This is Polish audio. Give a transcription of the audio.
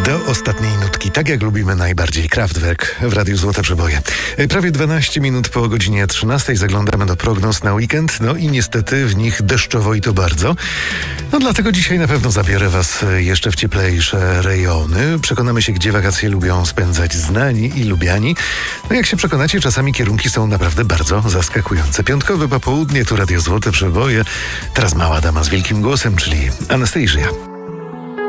Do ostatniej nutki, tak jak lubimy najbardziej. Kraftwerk w Radiu Złote Przeboje. Prawie 12 minut po godzinie 13 zaglądamy do prognoz na weekend, no i niestety w nich deszczowo i to bardzo. No dlatego dzisiaj na pewno zabiorę Was jeszcze w cieplejsze rejony. Przekonamy się, gdzie wakacje lubią spędzać znani i lubiani. No jak się przekonacie, czasami kierunki są naprawdę bardzo zaskakujące. Piątkowe popołudnie, tu Radio Złote Przeboje. Teraz mała dama z wielkim głosem, czyli Anastasia.